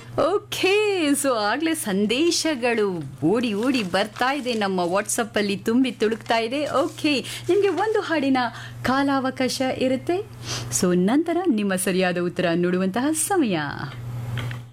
Okay, so ಆಗಲೇ ಸಂದೇಶಗಳು ಓಡಿ ಓಡಿ ಬರ್ತಾ ಇದೆ, ನಮ್ಮ ವಾಟ್ಸಪ್ಪಲ್ಲಿ ತುಂಬಿ ತುಳುಕ್ತಾ ಇದೆ. ಓಕೆ, ನಿಮಗೆ ಒಂದು ಹಾಡಿನ ಕಾಲಾವಕಾಶ ಇರುತ್ತೆ. ಸೊ ನಂತರ ನಿಮ್ಮ ಸರಿಯಾದ ಉತ್ತರ ನೋಡುವಂತಹ ಸಮಯ.